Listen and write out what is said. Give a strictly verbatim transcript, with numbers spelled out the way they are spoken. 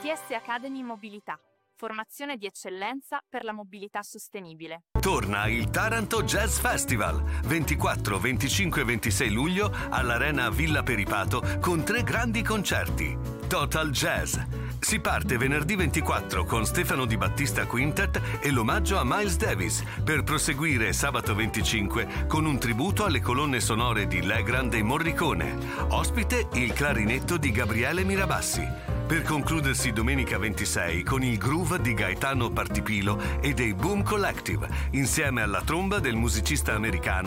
T S Academy Mobilità. Formazione di eccellenza per la mobilità sostenibile. Torna il Taranto Jazz Festival, ventiquattro, venticinque e ventisei luglio all'Arena Villa Peripato con tre grandi concerti. Total Jazz. Si parte venerdì ventiquattro con Stefano Di Battista Quintet e l'omaggio a Miles Davis, per proseguire sabato venticinque con un tributo alle colonne sonore di Legrand e Morricone. Ospite il clarinetto di Gabriele Mirabassi. Per concludersi domenica ventisei con il groove di Gaetano Partipilo e dei Boom Collective, insieme alla tromba del musicista americano